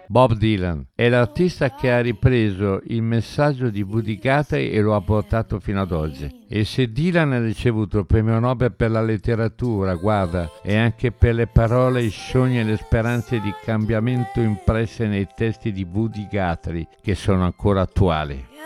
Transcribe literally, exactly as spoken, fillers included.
Bob Dylan è l'artista che ha ripreso il messaggio di Woody Guthrie e lo ha portato fino ad oggi. E se Dylan ha ricevuto il premio Nobel per la letteratura, guarda, è anche per le parole, i sogni e le speranze di cambiamento impresse nei testi di Woody Guthrie, che sono ancora attuali.